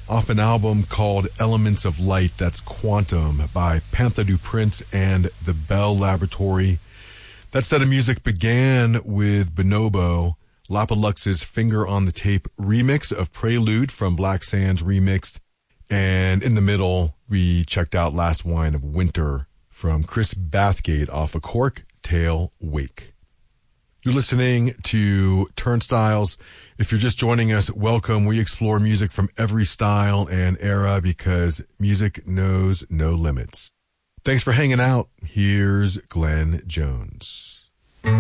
off an album called Elements of Light, that's Quantum, by Panther du Prince and the Bell Laboratory. That set of music began with Bonobo, Lapalux's Finger on the Tape remix of Prelude from Black Sands Remixed. And in the middle, we checked out Last Wine of Winter from Chris Bathgate off a Cork Tail Wake. You're listening to Turnstiles. If you're just joining us, welcome. We explore music from every style and era because music knows no limits. Thanks for hanging out. Here's Glenn Jones.